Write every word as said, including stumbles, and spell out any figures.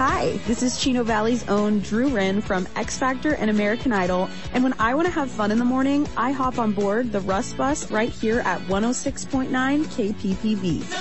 Hi, this is Chino Valley's own Drew Wren from X Factor and American Idol, and when I want to have fun in the morning, I hop on board the Russ Bus right here at one oh six point nine K P P B.